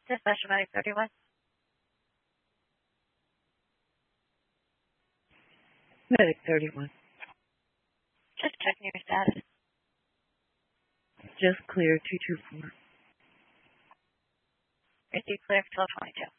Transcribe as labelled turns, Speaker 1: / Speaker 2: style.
Speaker 1: Dispatch Medic 31.
Speaker 2: Medic 31.
Speaker 1: Just checking your status.
Speaker 2: Just clear 224.
Speaker 1: Receive clear for 1222.